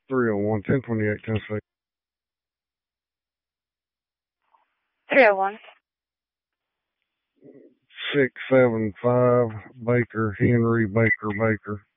301, 1028, Tennessee. 301. 675 Baker, Henry Baker Baker.